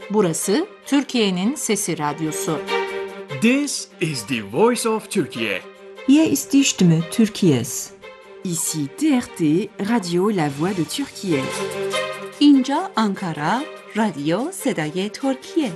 Burası Türkiye'nin Sesi Radyosu. This is the voice of Turkey. Hier ist die Stimme Türkiye's. Ici TRT, Radio La Voix de Türkiye. اینجا آنکارا، رادیو صدای ترکیه.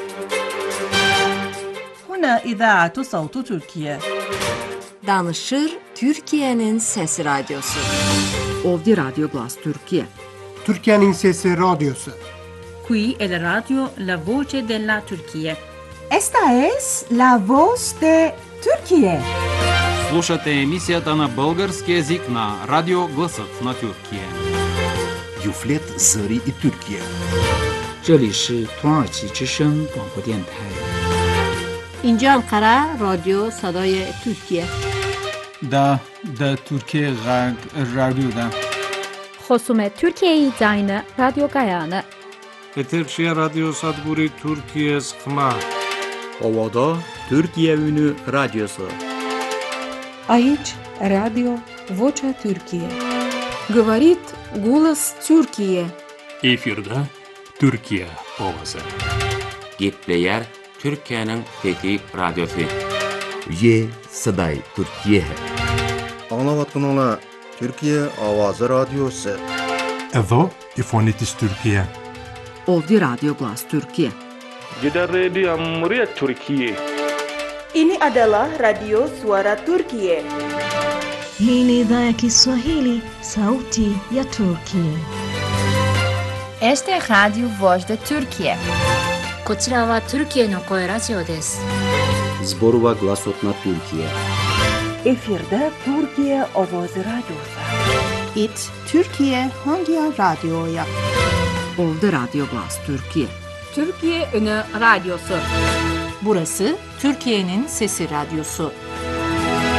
هنا إذاعة صوت تركيا. Danışır Türkiye'nin Sesi Radyosu. Ovdje Radio Glas Türkiye. Türkiye'nin Sesi Radyosu. Qui è la radio La Voce della Turchia. Esta es la voz de Türkiye. Слушате емисията на български език на Радио Гласът на Türkiye. Юфлет Зări и Türkiye. 这里是土耳其之声广播电台。 اینجا انقره رادیو صدای ترکیه. دا Türkiye Radyo'da. خصومت Türkiye'yi dayını Radyo Gayanı. Eterşehir Radyo Sadburi Türkiye Sıkma. Ovada Türkiye Ünü Radyosu. Aici Radio Vocea Türkiye. Говорит голос Türkiye. Efirde Türkiye Ovası. Gitleyer Türkiye'nin Fethi Radyosu. Ye Saday Türkiye. Anlavatkanala Türkiye Avazı Radyosu. Evo İfonitis Türkiye. Ovdje Radio Glas Türkiye. Gidan Radio Murya Türkiye. Ini adalah Radio Suara Turkiye. Hii ni idhaa ya Kiswahili, Sauti ya Turkiye. Este es Radio Voz de Türkiye. こちらはトルキエの声ラジオです。 Zborova Glasot na Türkiye. Efirde Türkiye Avazı Radyosu. İt Türkiye hangi radyoya? Ovdje Radio Glas Türkiye. Türkiye Ünü Radyosu. Burası Türkiye'nin Sesi Radyosu.